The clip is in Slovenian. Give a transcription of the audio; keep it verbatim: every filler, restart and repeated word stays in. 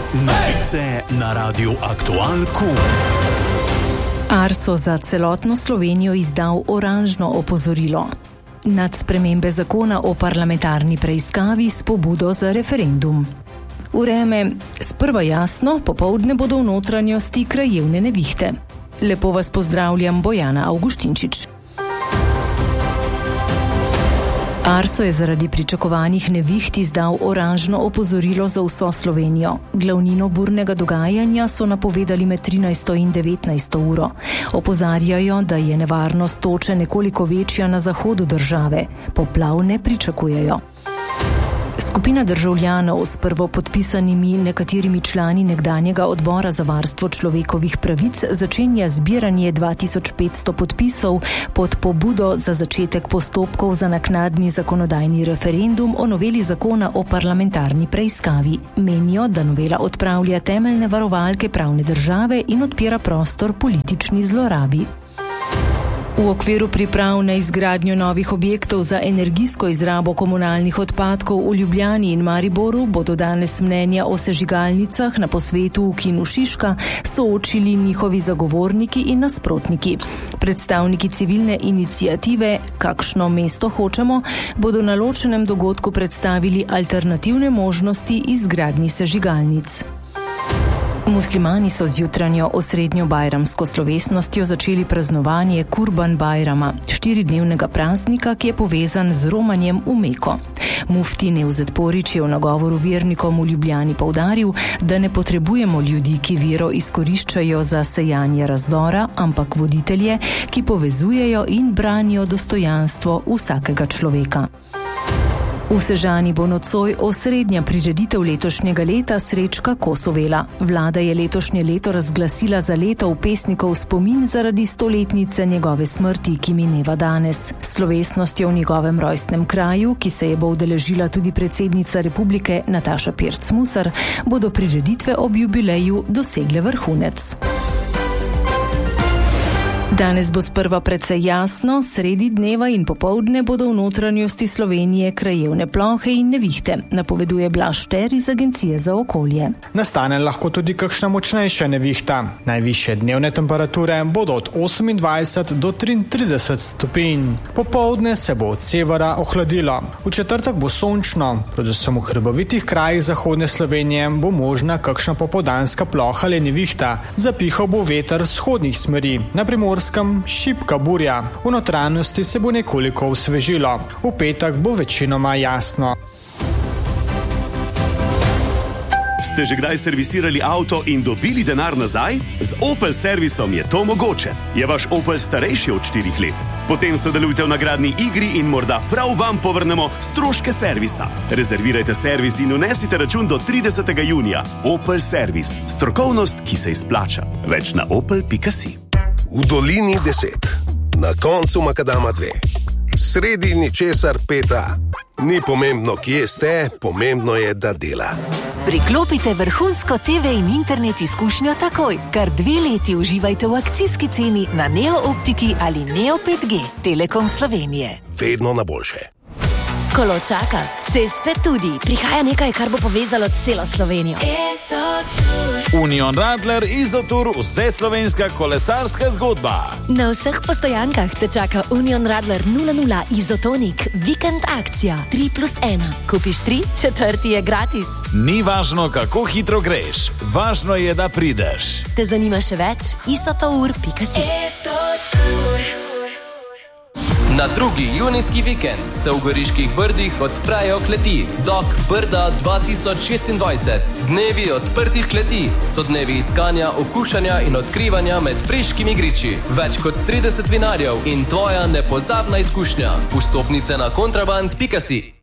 Novice na Radiu Aktual Kum. Arso za celotno Slovenijo izdal oranžno opozorilo nad spremembe zakona o parlamentarni preiskavi s pobudo za referendum. Vreme sprva jasno, popoldne bodo v notranjosti krajevne nevihte. Lepo vas pozdravljam, Bojana Avguštinčič. Arso je zaradi pričakovanih neviht izdal oranžno opozorilo za vso Slovenijo. Glavnino burnega dogajanja so napovedali med trinajsto in devetnajsto uro. Opozarjajo, da je nevarnost toče nekoliko večja na zahodu države. Poplav ne pričakujejo. Skupina državljanov s prvopodpisanimi nekaterimi člani nekdanjega odbora za varstvo človekovih pravic začenja zbiranje dva tisoč petsto podpisov pod pobudo za začetek postopkov za naknadni zakonodajni referendum o noveli zakona o parlamentarni preiskavi. Menijo, da novela odpravlja temeljne varovalke pravne države in odpira prostor politični zlorabi. V okviru priprav na izgradnjo novih objektov za energijsko izrabo komunalnih odpadkov v Ljubljani in Mariboru bodo danes mnenja o sežigalnicah na posvetu v Kinu Šiška soočili njihovi zagovorniki in nasprotniki. Predstavniki civilne iniciative Kakšno mesto hočemo bodo na ločenem dogodku predstavili alternativne možnosti izgradnji sežigalnic. Muslimani so z jutranjo osrednjo bajramsko slovesnostjo začeli praznovanje Kurban Bajrama, štiridnevnega praznika, ki je povezan z romanjem v Meko. Mufti Nevzet Porić je v nagovoru vernikom v Ljubljani poudaril, da ne potrebujemo ljudi, ki vero izkoriščajo za sejanje razdora, ampak voditelje, ki povezujejo in branijo dostojanstvo vsakega človeka. V Sežani bo nocoj osrednja prireditev letošnjega leta Srečka Kosovela. Vlada je letošnje leto razglasila za leto v pesnikov spomin zaradi stoletnice njegove smrti, ki mineva danes. Slovesnostjo v njegovem rojstnem kraju, ki se je bo udeležila tudi predsednica republike Nataša Pirc Musar, bodo prireditve ob jubileju dosegle vrhunec. Danes bo sprva precej jasno, sredi dneva in popoldne bodo v notranjosti Slovenije krajevne plohe in nevihte, napoveduje Blaž Šter iz Agencije za okolje. Nastane lahko tudi kakšna močnejša nevihta. Najvišje dnevne temperature bodo od osemindvajset do triintrideset stopinj. Popoldne se bo od severa ohladilo. V četrtek bo sončno, predvsem v hribovitih krajih zahodne Slovenije bo možna kakšna popoldanska ploha ali nevihta. Zapihal bo veter z vzhodnih smeri, na Primorskem šibka burja. V notranjosti se bo nekoliko osvežilo. V petek bo večinoma jasno. Ste že kdaj servisirali avto in dobili denar nazaj? Z Opel servisom je to mogoče. Je vaš Opel starejši od štirih let? Potem sodelujte v nagradni igri in morda prav vam povrnemo stroške servisa. Rezervirajte servis in unesite račun do tridesetega junija. Opel servis. Strokovnost, ki se izplača. Več na opel pika si. V dolini deset, na koncu makadama dve, sredi ničesar peta. Ni pomembno, kje ste, pomembno je, da dela. Priklopite vrhunsko te ve in internet izkušnjo takoj. Kar dve leti uživajte v akcijski ceni na Neo Optiki ali Neo pet G. Telekom Slovenije. Vedno na boljše. Kolo čaka, ceste tudi. Prihaja nekaj, kar bo povezalo celo Slovenijo. Union Radler Izotur, vse slovenska kolesarska zgodba. Na vseh postojankah te čaka Union Radler nula nula Izotonik, vikend akcija tri plus ena. Kupiš tri, četrti je gratis. Ni važno, kako hitro greš, važno je, da prideš. Te zanima še več? isotour pika si. Na drugi junijski vikend se v Goriških Brdih odprejo kleti Dok Brda dva tisoč šestindvajset. Dnevi odprtih kleti so dnevi iskanja, okušanja in odkrivanja med preškimi griči. Več kot trideset vinarjev in tvoja nepozabna izkušnja. Vstopnice na kontraband pika si.